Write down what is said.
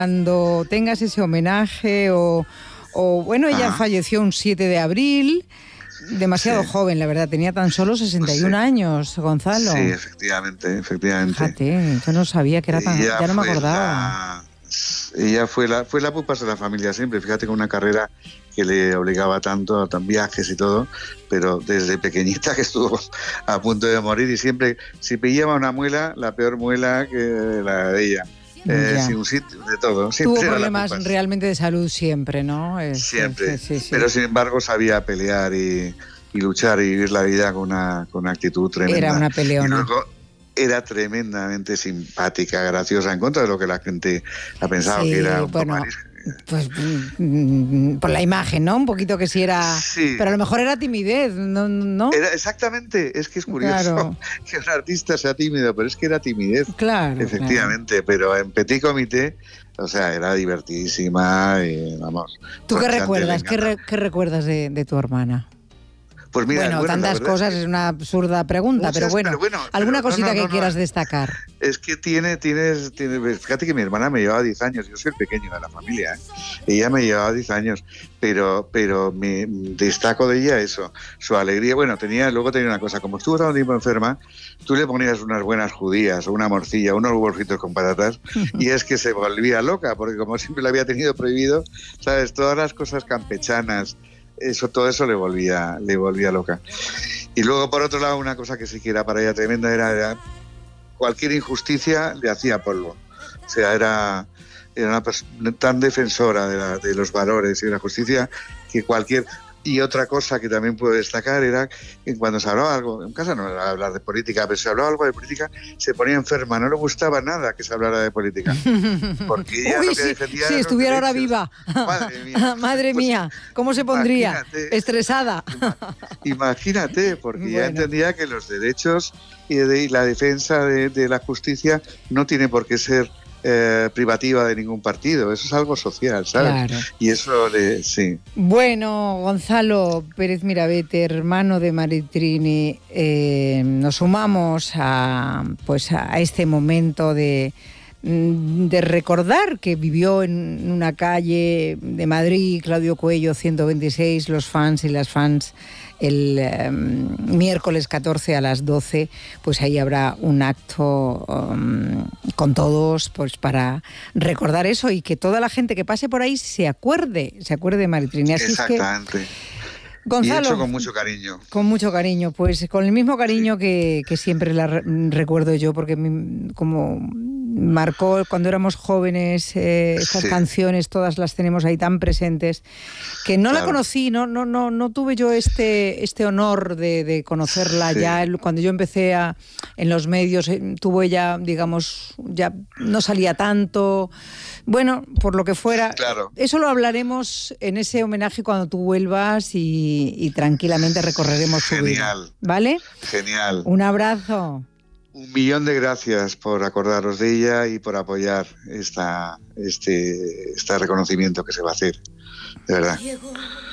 Cuando tengas ese homenaje o bueno, ella falleció un 7 de abril, demasiado joven, la verdad, tenía tan solo 61 años, Gonzalo. Sí, efectivamente. Fíjate, yo no sabía que era tan... Ya no me acordaba. Ella fue la pupa de la familia siempre, fíjate, con una carrera que le obligaba tanto a viajes y todo, pero desde pequeñita que estuvo a punto de morir y siempre, si pillaba una muela, la peor muela que la de ella. Sin un sitio, de todo. Tuvo problemas realmente de salud siempre, ¿no? Siempre, sí. Pero sin embargo sabía pelear y luchar y vivir la vida con una actitud tremenda. Era una peleona. Y luego era tremendamente simpática, graciosa, en contra de lo que la gente ha pensado que era un poco pues por la imagen, ¿no? Un poquito que sí era... Sí. Pero a lo mejor era timidez, ¿no? Era, exactamente, es que es curioso que un artista sea tímido, pero es que era timidez. Claro. Efectivamente, pero en Petit Comité, o sea, era divertidísima y vamos... ¿Tú qué recuerdas? ¿Qué recuerdas de tu hermana? Pues mira, bueno, tantas cosas, es una absurda pregunta, muchas, pero bueno, alguna cosita que quieras destacar. Es que tienes, fíjate que mi hermana me llevaba 10 años, yo soy el pequeño de la familia, ella me llevaba 10 años, pero me destaco de ella eso, su alegría. Bueno, luego tenía una cosa, como estuvo tanto tiempo enferma, tú le ponías unas buenas judías, o una morcilla, unos huevos fritos con patatas, y es que se volvía loca, porque como siempre le había tenido prohibido, ¿sabes? Todas las cosas campechanas, todo eso le volvía loca. Y luego, por otro lado, una cosa que sí que era para ella tremenda era cualquier injusticia le hacía polvo. O sea, era una persona tan defensora de los valores y de la justicia que cualquier... Y otra cosa que también puedo destacar era que cuando se hablaba algo, en casa no era hablar de política, pero si se hablaba algo de política, se ponía enferma, no le gustaba nada que se hablara de política. Porque ella lo que defendía si estuviera ahora viva. Madre mía. Madre mía, ¿cómo se pondría? Estresada. Imagínate, porque ya entendía que los derechos y la defensa de la justicia no tiene por qué ser privativa de ningún partido, eso es algo social, ¿sabes? Claro. Y eso sí. Bueno, Gonzalo Pérez Mirabete, hermano de Maritrini, nos sumamos a este momento de recordar que vivió en una calle de Madrid, Claudio Coello 126, los fans y las fans. El miércoles 14 a las 12, pues ahí habrá un acto con todos, pues para recordar eso y que toda la gente que pase por ahí se acuerde de Maritrini. Así exactamente. Es que, Gonzalo, y hecho con mucho cariño. Con mucho cariño, pues con el mismo cariño que siempre la recuerdo yo, porque como marcó cuando éramos jóvenes estas canciones, todas las tenemos ahí tan presentes, que no la conocí, no tuve yo este honor de conocerla ya cuando yo empecé en los medios, tuvo ella, digamos, ya no salía tanto, bueno, por lo que fuera. Claro. Eso lo hablaremos en ese homenaje cuando tú vuelvas y tranquilamente recorreremos su vida. ¿Vale? Genial. Un abrazo. 1.000.000 de gracias por acordaros de ella y por apoyar este reconocimiento que se va a hacer, de verdad.